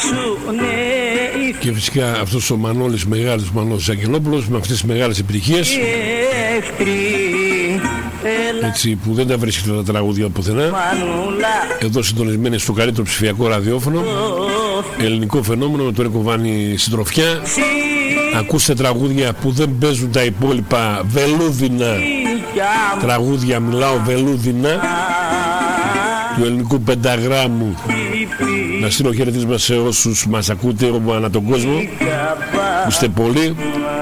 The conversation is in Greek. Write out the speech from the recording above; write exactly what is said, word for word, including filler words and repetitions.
Και φυσικά αυτός ο Μανώλης Μεγάλος, Μανώλης Αγγελόπουλος, με αυτές τις μεγάλες επιτυχίες, έτσι που δεν τα βρίσκεται τα τραγούδια πουθενά. Εδώ συντονισμένοι στο καλύτερο ψηφιακό ραδιόφωνο, ελληνικό φαινόμενο με τον Νίκο Βάνη συντροφιά. Ακούστε τραγούδια που δεν παίζουν τα υπόλοιπα βελούδινα τραγούδια, μιλάω βελούδινα του ελληνικού πενταγράμμου. Να στείλω χαιρετίσμα σε όσους μας ακούτε ανά τον κόσμο, που είστε πολλοί.